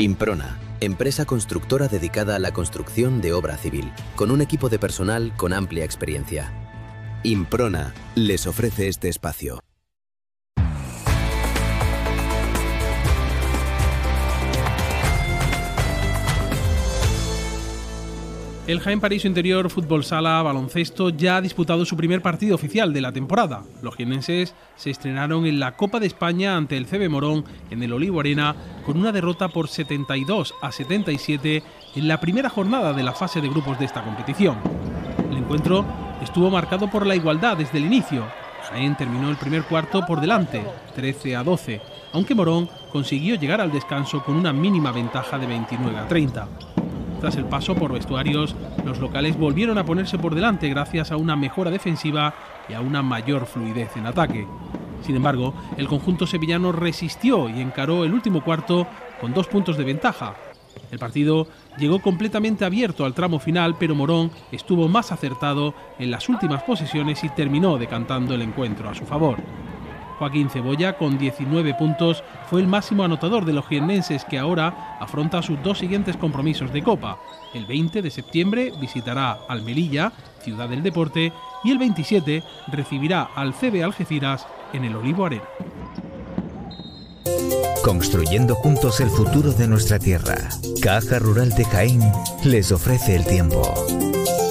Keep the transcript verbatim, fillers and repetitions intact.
Improna, empresa constructora dedicada a la construcción de obra civil, con un equipo de personal con amplia experiencia. Improna les ofrece este espacio. El Jaén Paraíso Interior Fútbol Sala Baloncesto ya ha disputado su primer partido oficial de la temporada. Los jienenses se estrenaron en la Copa de España ante el C B Morón en el Olivo Arena con una derrota por setenta y dos a setenta y siete en la primera jornada de la fase de grupos de esta competición. El encuentro estuvo marcado por la igualdad desde el inicio. Jaén terminó el primer cuarto por delante, trece a doce, aunque Morón consiguió llegar al descanso con una mínima ventaja de veintinueve a treinta. Tras el paso por vestuarios, los locales volvieron a ponerse por delante gracias a una mejora defensiva y a una mayor fluidez en ataque. Sin embargo, el conjunto sevillano resistió y encaró el último cuarto con dos puntos de ventaja. El partido llegó completamente abierto al tramo final, pero Morón estuvo más acertado en las últimas posesiones y terminó decantando el encuentro a su favor. Joaquín Cebolla, con diecinueve puntos, fue el máximo anotador de los jiennenses, que ahora afronta sus dos siguientes compromisos de Copa. El veinte de septiembre visitará al Melilla, ciudad del deporte, y el veintisiete recibirá al C B Algeciras en el Olivo Arena. Construyendo juntos el futuro de nuestra tierra, Caja Rural de Jaén les ofrece el tiempo.